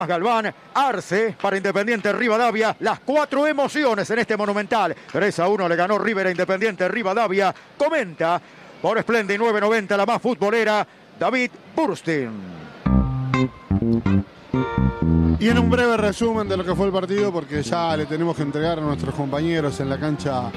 Galván, Arce para Independiente Rivadavia, las 4 emociones en este Monumental. 3-1 le ganó River a Independiente Rivadavia. Comenta por Splendid 990, la más futbolera, David Burstein. Y en un breve resumen de lo que fue el partido, porque ya le tenemos que entregar a nuestros compañeros en la cancha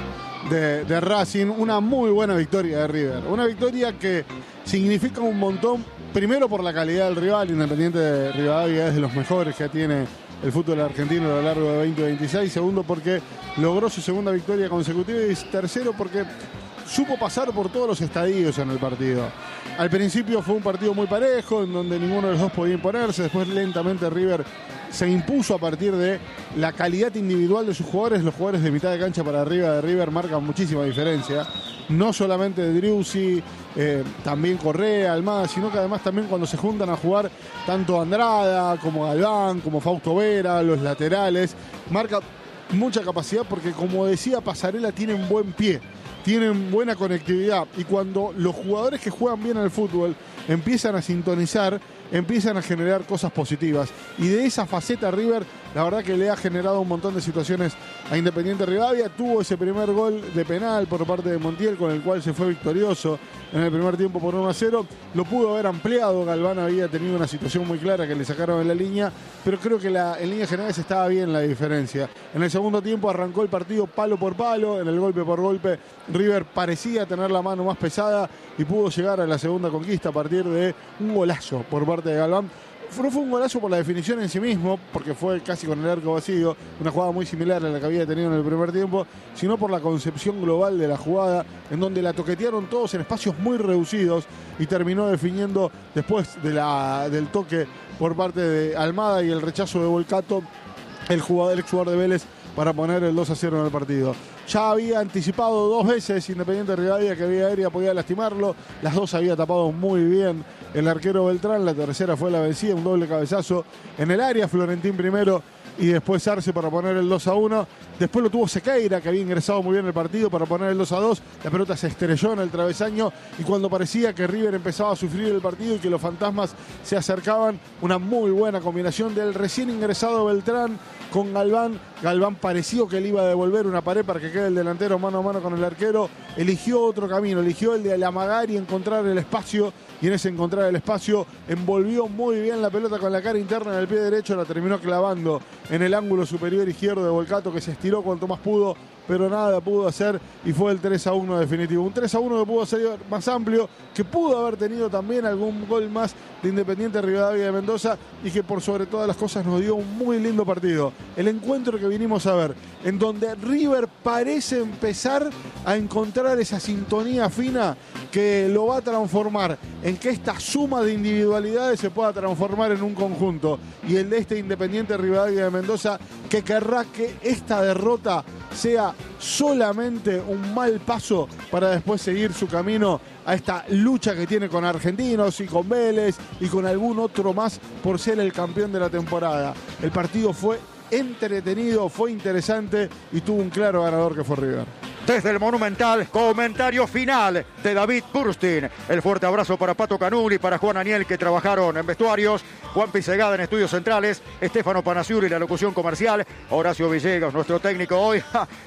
de Racing una muy buena victoria de River. Una victoria que significa un montón, primero por la calidad del rival. Independiente de Rivadavia es de los mejores que tiene el fútbol argentino a lo largo de 2026. Segundo, porque logró su segunda victoria consecutiva. Y tercero, porque supo pasar por todos los estadios en el partido. Al principio fue un partido muy parejo, en donde ninguno de los dos podía imponerse. Después lentamente River se impuso a partir de la calidad individual de sus jugadores. Los jugadores de mitad de cancha para arriba de River marcan muchísima diferencia. No solamente de Driussi, también Correa, Almada, sino que además también cuando se juntan a jugar tanto Andrada como Galván, como Fausto Vera, los laterales, marca mucha capacidad porque, como decía Pasarela, tienen buen pie, tienen buena conectividad, y cuando los jugadores que juegan bien al fútbol empiezan a sintonizar, empiezan a generar cosas positivas. Y de esa faceta River, la verdad que le ha generado un montón de situaciones a Independiente Rivadavia. Tuvo ese primer gol de penal por parte de Montiel, con el cual se fue victorioso en el primer tiempo por 1-0. Lo pudo haber ampliado, Galván había tenido una situación muy clara que le sacaron en la línea, pero creo que en líneas generales estaba bien la diferencia. En el segundo tiempo arrancó el partido palo por palo, en el golpe por golpe River parecía tener la mano más pesada y pudo llegar a la segunda conquista a partir de un golazo por parte de Galván. No fue un golazo por la definición en sí mismo, porque fue casi con el arco vacío, una jugada muy similar a la que había tenido en el primer tiempo, sino por la concepción global de la jugada, en donde la toquetearon todos en espacios muy reducidos y terminó definiendo después del toque por parte de Almada y el rechazo de Volcato, el ex jugador de Vélez, para poner el 2-0 en el partido. Ya había anticipado 2 veces Independiente Rivadavia que vía aérea podía lastimarlo. Las 2 había tapado muy bien el arquero Beltrán. La tercera fue la vencida, un doble cabezazo en el área. Florentín primero y después Arce para poner el 2-1. Después lo tuvo Sequeira, que había ingresado muy bien el partido, para poner el 2-2. La pelota se estrelló en el travesaño y cuando parecía que River empezaba a sufrir el partido y que los fantasmas se acercaban, una muy buena combinación del recién ingresado Beltrán con Galván. Galván pareció que le iba a devolver una pared para que quede el delantero mano a mano con el arquero. Eligió otro camino, eligió el de amagar y encontrar el espacio. Y en ese encontrar el espacio envolvió muy bien la pelota con la cara interna en el pie derecho. La terminó clavando en el ángulo superior izquierdo de Volcato, que se estiró cuanto más pudo, pero nada pudo hacer, y fue el 3-1 definitivo. Un 3-1 que pudo ser más amplio, que pudo haber tenido también algún gol más de Independiente Rivadavia de Mendoza, y que por sobre todas las cosas nos dio un muy lindo partido. El encuentro que vinimos a ver, en donde River parece empezar a encontrar esa sintonía fina que lo va a transformar en que esta suma de individualidades se pueda transformar en un conjunto, y el de este Independiente Rivadavia de Mendoza, que querrá que esta derrota sea solamente un mal paso para después seguir su camino a esta lucha que tiene con Argentinos y con Vélez y con algún otro más por ser el campeón de la temporada. El partido fue entretenido, fue interesante y tuvo un claro ganador, que fue River. Desde el Monumental, comentario final de David Burstein. El fuerte abrazo para Pato Canuli, para Juan Aniel, que trabajaron en vestuarios, Juan Pisegada en estudios centrales, Estefano Panaciuri en la locución comercial, Horacio Villegas, nuestro técnico hoy.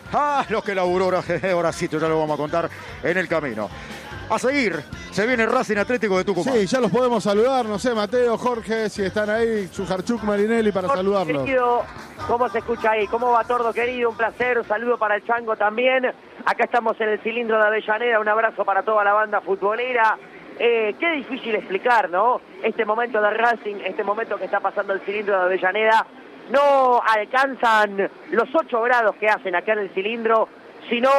Lo que laburó Horacito, ya lo vamos a contar en el camino. A seguir, se viene Racing Atlético de Tucumán. Sí, ya los podemos saludar, no sé, Mateo, Jorge, si están ahí, Sujarchuk, Marinelli, para saludarlos. Querido, ¿cómo se escucha ahí? ¿Cómo va, Tordo, querido? Un placer, un saludo para el Chango también. Acá estamos en el cilindro de Avellaneda, un abrazo para toda la banda futbolera. Qué difícil explicar, ¿no? Este momento de Racing, este momento que está pasando el cilindro de Avellaneda, no alcanzan los 8 grados que hacen acá en el cilindro, sino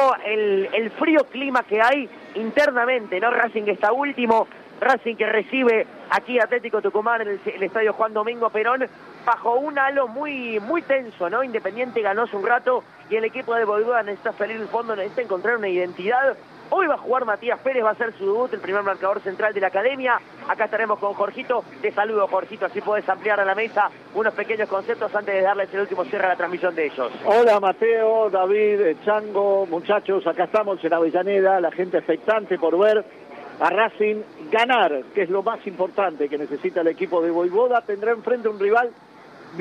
el frío clima que hay internamente, ¿no? Racing está último, Racing que recibe aquí Atlético Tucumán en el estadio Juan Domingo Perón, bajo un halo muy, muy tenso, ¿no? Independiente ganó hace un rato y el equipo de Boivoda necesita salir del fondo, necesita encontrar una identidad. Hoy va a jugar Matías Pérez, va a ser su debut, el primer marcador central de la academia. Acá estaremos con Jorgito. Te saludo, Jorgito, así podés ampliar a la mesa unos pequeños conceptos antes de darles el último cierre a la transmisión de ellos. Hola, Mateo, David, Chango, muchachos, acá estamos en Avellaneda, la gente expectante por ver a Racing ganar, que es lo más importante que necesita el equipo de Boivoda. Tendrá enfrente un rival